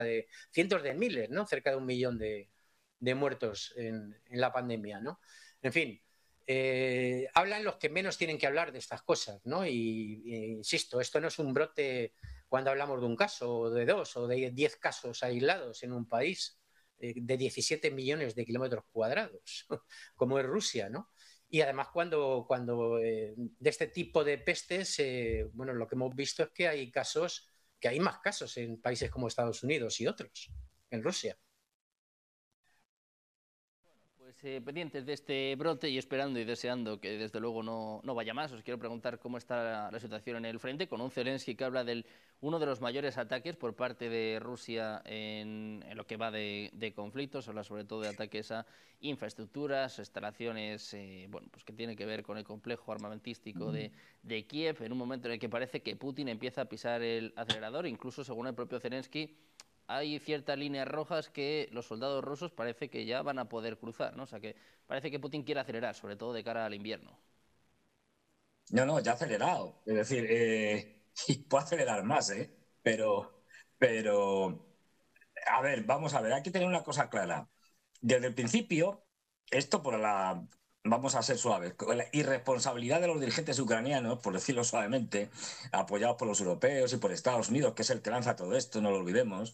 de cientos de miles, ¿no? Cerca de 1 millón de muertos en la pandemia, ¿no? En fin, hablan los que menos tienen que hablar de estas cosas, ¿no? Insisto, esto no es un brote cuando hablamos de un caso, o de 2, o de 10 casos aislados en un país de 17 millones de kilómetros cuadrados, como es Rusia, ¿no? Y además cuando de este tipo de pestes, bueno, lo que hemos visto es que hay casos, que hay más casos en países como Estados Unidos y otros, en Rusia. Pues pendientes de este brote y esperando y deseando que desde luego no vaya más, os quiero preguntar cómo está la situación en el frente, con un Zelensky que habla de uno de los mayores ataques por parte de Rusia en lo que va de conflictos, habla sobre todo de ataques a infraestructuras, instalaciones bueno, pues que tiene que ver con el complejo armamentístico de Kiev, en un momento en el que parece que Putin empieza a pisar el acelerador, incluso según el propio Zelensky, hay ciertas líneas rojas que los soldados rusos parece que ya van a poder cruzar, ¿no? O sea que parece que Putin quiere acelerar, sobre todo de cara al invierno. No, ya ha acelerado. Es decir, y puede acelerar más, ¿eh? Pero, a ver, vamos a ver, hay que tener una cosa clara. Desde el principio, esto vamos a ser suaves, con la irresponsabilidad de los dirigentes ucranianos, por decirlo suavemente, apoyados por los europeos y por Estados Unidos, que es el que lanza todo esto, no lo olvidemos,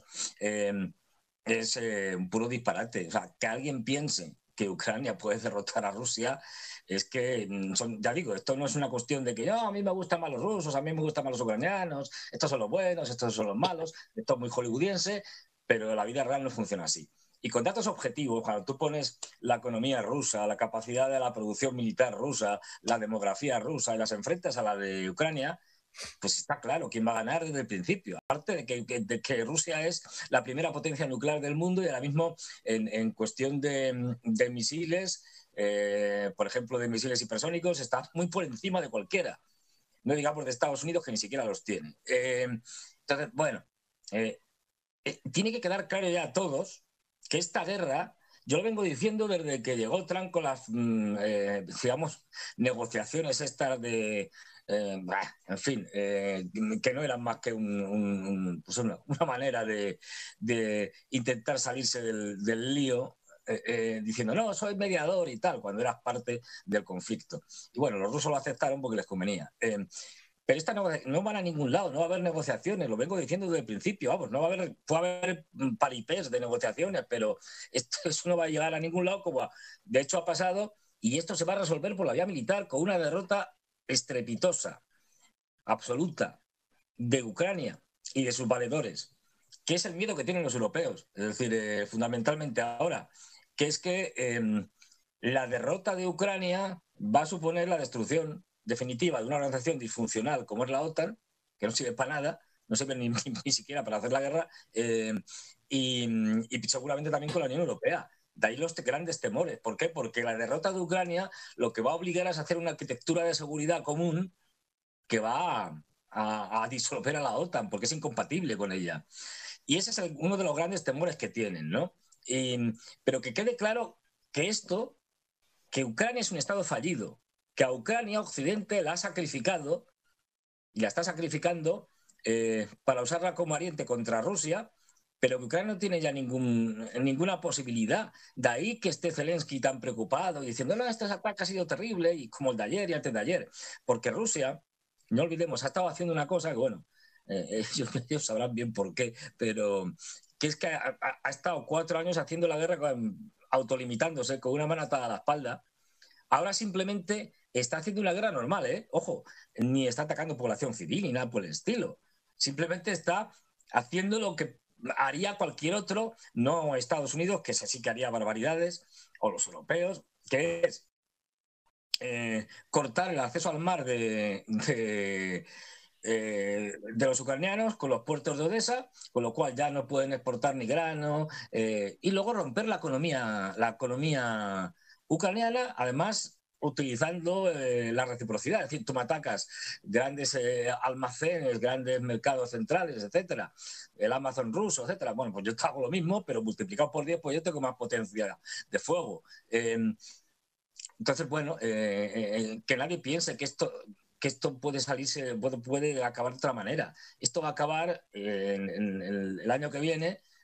es un puro disparate. O sea, que alguien piense que Ucrania puede derrotar a Rusia, es que, ya digo, esto no es una cuestión de que a mí me gustan más los rusos, a mí me gustan más los ucranianos, estos son los buenos, estos son los malos, esto es muy hollywoodiense, pero la vida real no funciona así. Y con datos objetivos, cuando tú pones la economía rusa, la capacidad de la producción militar rusa, la demografía rusa y las enfrentas a la de Ucrania, pues está claro quién va a ganar desde el principio. Aparte de que Rusia es la primera potencia nuclear del mundo y ahora mismo en cuestión de misiles, por ejemplo, de misiles hipersónicos, está muy por encima de cualquiera. No digamos de Estados Unidos, que ni siquiera los tiene. Entonces, bueno, tiene que quedar claro ya a todos que esta guerra, yo lo vengo diciendo desde que llegó Trump con las, digamos, negociaciones estas de, en fin, que no eran más que pues una manera de intentar salirse del lío, diciendo, no, soy mediador y tal, cuando eras parte del conflicto. Y bueno, los rusos lo aceptaron porque les convenía. Pero esta no van a ningún lado, no va a haber negociaciones, lo vengo diciendo desde el principio, vamos, no va a haber, puede haber paripés de negociaciones, pero eso no va a llegar a ningún lado, como de hecho ha pasado, y esto se va a resolver por la vía militar con una derrota estrepitosa, absoluta, de Ucrania y de sus valedores, que es el miedo que tienen los europeos, es decir, fundamentalmente ahora, que es que la derrota de Ucrania va a suponer la destrucción definitiva de una organización disfuncional como es la OTAN, que no sirve para nada, no sirve ni siquiera para hacer la guerra, y seguramente también con la Unión Europea. De ahí los grandes temores. ¿Por qué? Porque la derrota de Ucrania lo que va a obligar es a hacer una arquitectura de seguridad común que va a disolver a la OTAN, porque es incompatible con ella. Y ese es uno de los grandes temores que tienen, ¿no? Pero que quede claro que Ucrania es un Estado fallido, que a Ucrania Occidente la ha sacrificado y la está sacrificando para usarla como ariete contra Rusia, pero que Ucrania no tiene ya ninguna posibilidad. De ahí que esté Zelensky tan preocupado y diciendo, no, este ataque ha sido terrible, y como el de ayer y antes de ayer, porque Rusia, no olvidemos, ha estado haciendo una cosa que, bueno, ellos sabrán bien por qué, pero que es que ha estado 4 años haciendo la guerra autolimitándose con una mano atada a la espalda. Ahora simplemente está haciendo una guerra normal, ¿eh? Ojo, ni está atacando población civil ni nada por el estilo. Simplemente está haciendo lo que haría cualquier otro, no Estados Unidos, que sí que haría barbaridades, o los europeos, que es cortar el acceso al mar de los ucranianos con los puertos de Odessa, con lo cual ya no pueden exportar ni grano, y luego romper la economía ucraniana, además utilizando la reciprocidad, es decir, tú me atacas grandes almacenes, grandes mercados centrales, etcétera, el Amazon ruso, etcétera. Bueno, pues yo te hago lo mismo, pero multiplicado por 10, pues yo tengo más potencia de fuego. Entonces, bueno, que nadie piense que esto puede salirse, puede acabar de otra manera. Esto va a acabar en el año que viene